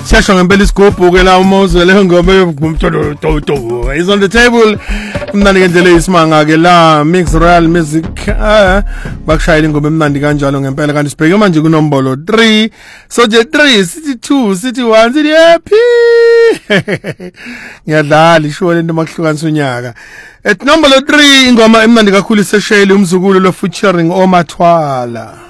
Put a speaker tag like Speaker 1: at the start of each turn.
Speaker 1: Siyasho ngempela isigubhu ke la uMoze le ngoma yomtodo is on the table. Mnandi ngendlela isimanga ke la Mix Royal Music bakushayela ingoma emnandi kanjalo ngempela kanti sibheke manje kunombolo 3 so je 3 sithi 2 sithi 1 sithi happy ngiyadlala isho lento makuhlukanisa unyaka at nombolo 3 ingoma emnandi kakhulu iseshayela umzukulu lo featuring Omathwala.